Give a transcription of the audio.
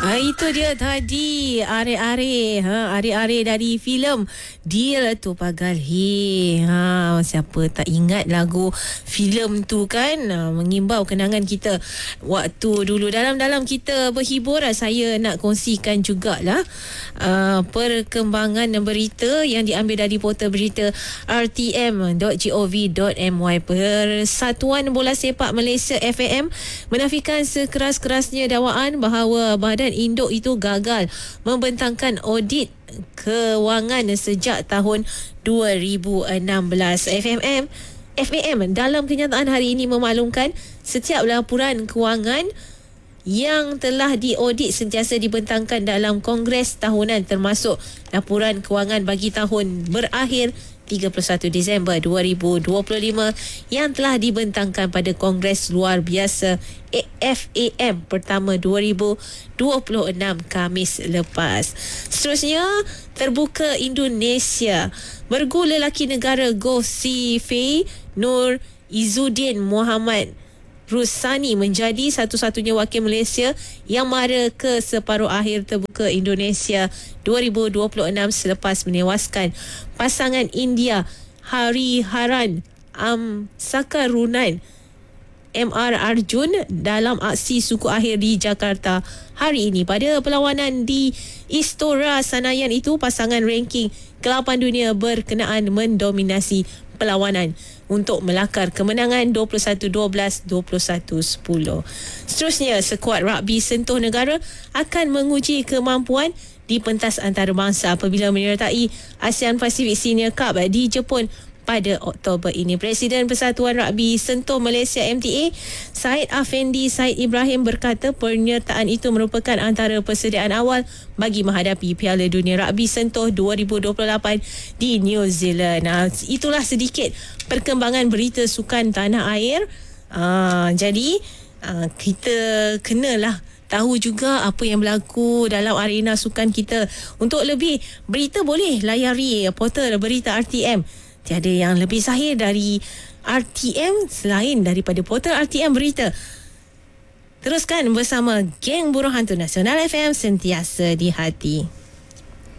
Itu dia tadi are-are dari filem Deal Tu Pagal He. Siapa tak ingat lagu filem tu kan, mengimbau kenangan kita waktu dulu. Dalam kita berhibur, saya nak kongsikan jugalah perkembangan berita yang diambil dari portal berita rtm.gov.my. Persatuan Bola Sepak Malaysia FAM menafikan sekeras-kerasnya dakwaan bahawa Badan Induk itu gagal membentangkan audit kewangan sejak tahun 2016. FAM dalam kenyataan hari ini memaklumkan setiap laporan kewangan yang telah diaudit sentiasa dibentangkan dalam Kongres tahunan, termasuk laporan kewangan bagi tahun berakhir 31 Disember 2025 yang telah dibentangkan pada Kongres Luar Biasa FAM pertama 2026 Khamis lepas. Seterusnya, terbuka Indonesia. Bergu lelaki negara Gulf Sea Fei Nur Izzuddin Muhammad Rusani menjadi satu-satunya wakil Malaysia yang mara ke separuh akhir terbuka Indonesia 2026 selepas menewaskan pasangan India Hariharan Amsakarunan MR Arjun dalam aksi suku akhir di Jakarta hari ini. Pada perlawanan di Istora Senayan itu, pasangan ranking ke-8 dunia berkenaan mendominasi perlawanan untuk melakar kemenangan 21-12, 21-10. Seterusnya, skuad rugby sentuh negara akan menguji kemampuan di pentas antarabangsa apabila menyertai ASEAN Pacific Senior Cup di Jepun pada Oktober ini. Presiden Persatuan Rugby Sentuh Malaysia MTA, Syed Afendi Syed Ibrahim berkata penyertaan itu merupakan antara persediaan awal bagi menghadapi Piala Dunia Rugby Sentuh 2028 di New Zealand. Itulah sedikit perkembangan berita sukan tanah air. Jadi kita kenalah tahu juga apa yang berlaku dalam arena sukan kita. Untuk lebih berita boleh layari portal berita RTM. Tiada yang lebih sahih dari RTM selain daripada portal RTM Berita. Teruskan bersama geng Buruh Hantu Nasional FM, sentiasa di hati.